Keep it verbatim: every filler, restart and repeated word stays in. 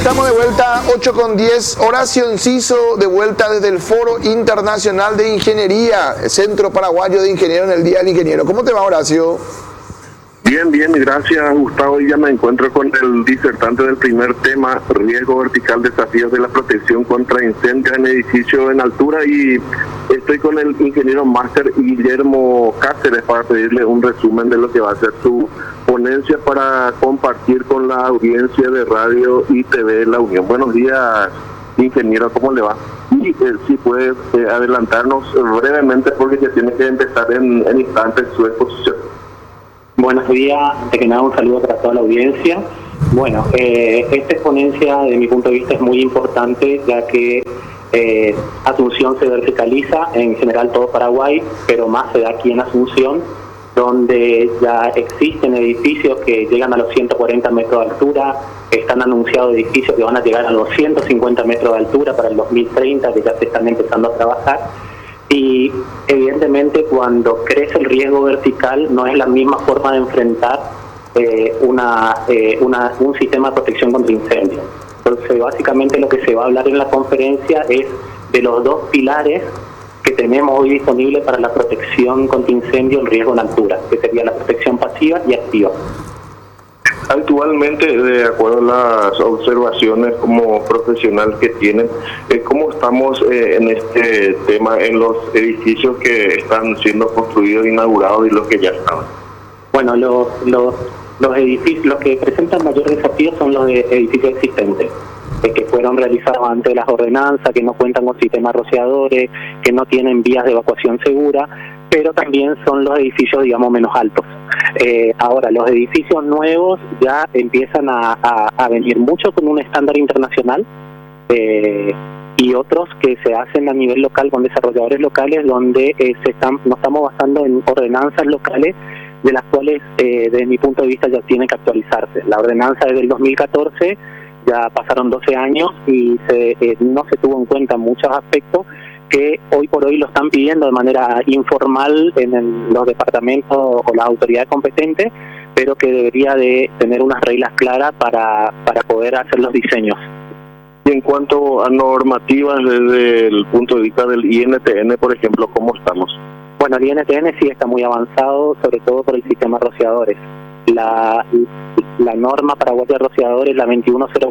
Estamos de vuelta, ocho con diez. Horacio Enciso, de vuelta desde el Foro Internacional de Ingeniería, Centro Paraguayo de Ingenieros en el Día del Ingeniero. ¿Cómo te va, Horacio? Bien, bien, gracias, Gustavo. Hoy ya me encuentro con el disertante del primer tema, riesgo vertical, desafíos de la protección contra incendios en edificios en altura, y estoy con el ingeniero máster Guillermo Cáceres para pedirle un resumen de lo que va a ser su ponencia para compartir con la audiencia de radio y T V La Unión. Buenos días, ingeniero, ¿cómo le va? Y eh, si puede eh, adelantarnos brevemente, porque ya tiene que empezar en, en instantes su exposición. Buenos días, antes que nada un saludo para toda la audiencia. Bueno, eh, esta exponencia de mi punto de vista es muy importante, ya que eh, Asunción se verticaliza en general todo Paraguay, pero más se da aquí en Asunción, donde ya existen edificios que llegan a los ciento cuarenta metros de altura, están anunciados edificios que van a llegar a los ciento cincuenta metros de altura para el dos mil treinta, que ya se están empezando a trabajar. Y evidentemente cuando crece el riesgo vertical no es la misma forma de enfrentar eh, una, eh, una, un sistema de protección contra incendios. Entonces básicamente lo que se va a hablar en la conferencia es de los dos pilares que tenemos hoy disponibles para la protección contra incendio en riesgo en altura, que sería la protección pasiva y activa. Actualmente, de acuerdo a las observaciones como profesional que tienen, eh, ¿cómo estamos eh, en este tema en los edificios que están siendo construidos, inaugurados y los que ya estaban? Bueno, los, los, los edificios, los que presentan mayor desafío son los de edificios existentes, eh, que fueron realizados antes de las ordenanzas, que no cuentan con sistemas rociadores, que no tienen vías de evacuación segura, pero también son los edificios, digamos, menos altos. Eh, ahora, los edificios nuevos ya empiezan a, a, a venir mucho con un estándar internacional eh, y otros que se hacen a nivel local con desarrolladores locales, donde eh, se están, nos estamos basando en ordenanzas locales, de las cuales, eh, desde mi punto de vista, ya tienen que actualizarse. La ordenanza es del dos mil catorce, ya pasaron doce años y se, eh, no se tuvo en cuenta muchos aspectos que hoy por hoy lo están pidiendo de manera informal en el, los departamentos o las autoridades competentes, pero que debería de tener unas reglas claras para, para poder hacer los diseños. Y en cuanto a normativas desde el punto de vista del I N T N, por ejemplo, ¿cómo estamos? Bueno, el I N T N sí está muy avanzado, sobre todo por el sistema rociadores. La, la norma paraguaya de rociadores, la veintiuno cero